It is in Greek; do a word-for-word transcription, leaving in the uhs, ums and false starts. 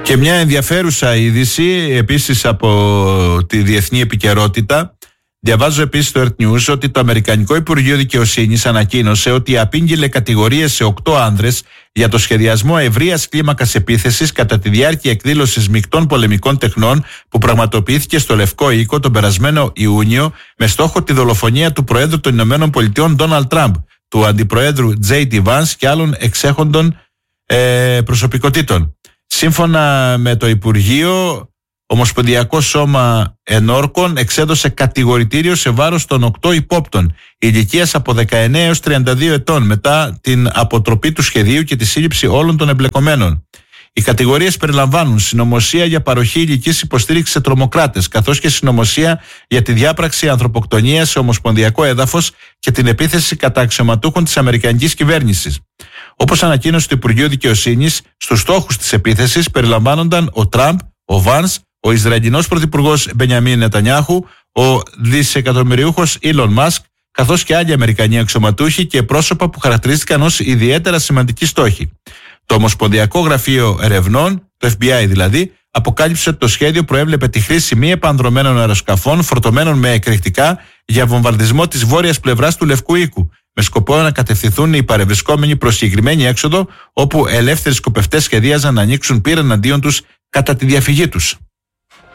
Και μια ενδιαφέρουσα είδηση επίσης από τη διεθνή επικαιρότητα. Διαβάζω επίσης στο Earth News ότι το Αμερικανικό Υπουργείο Δικαιοσύνης ανακοίνωσε ότι απήγγειλε κατηγορίες σε οκτώ άνδρες για το σχεδιασμό ευρείας κλίμακας επίθεσης κατά τη διάρκεια εκδήλωσης μεικτών πολεμικών τεχνών που πραγματοποιήθηκε στο Λευκό Οίκο τον περασμένο Ιούνιο με στόχο τη δολοφονία του Προέδρου των Ηνωμένων Πολιτειών Ντόναλντ Τραμπ, του Αντιπροέδρου Τζέι ντι Vance και άλλων εξέχοντων ε, προσωπικότητων. Σύμφωνα με το Υπουργείο, Ομοσπονδιακό Σώμα Ενόρκων εξέδωσε κατηγορητήριο σε βάρος των οκτώ υπόπτων ηλικίας από δεκαεννέα έως τριάντα δύο ετών μετά την αποτροπή του σχεδίου και τη σύλληψη όλων των εμπλεκομένων. Οι κατηγορίες περιλαμβάνουν συνωμοσία για παροχή υλικής υποστήριξης σε τρομοκράτες, καθώς και συνωμοσία για τη διάπραξη ανθρωποκτονίας σε ομοσπονδιακό έδαφος και την επίθεση κατά αξιωματούχων της Αμερικανικής κυβέρνησης. Όπως ανακοίνωσε το Υπουργείο Δικαιοσύνης, στους στόχους της επίθεσης περιλαμβάνονταν ο Τραμπ, ο Βάνς, ο Ισραηλινός Πρωθυπουργός Μπενιαμίν Νετανιάχου, ο δισεκατομμυριούχος Ήλον Μάσκ, καθώς και άλλοι Αμερικανοί αξιωματούχοι και πρόσωπα που χαρακτηρίστηκαν ως ιδιαίτερα σημαντικοί στόχοι. Το Ομοσπονδιακό Γραφείο Ερευνών, το εφ μπι άι δηλαδή, αποκάλυψε ότι το σχέδιο προέβλεπε τη χρήση μη επανδρωμένων αεροσκαφών φορτωμένων με εκρηκτικά για βομβαρδισμό της βόρειας πλευράς του Λευκού Οίκου, με σκοπό να κατευθυνθούν οι παρευρισκόμενοι προς συγκεκριμένη έξοδο, όπου ελεύθεροι σκοπευτές σχεδίαζαν να ανοίξουν πύρα εναντίον τους κατά τη διαφυγή τους.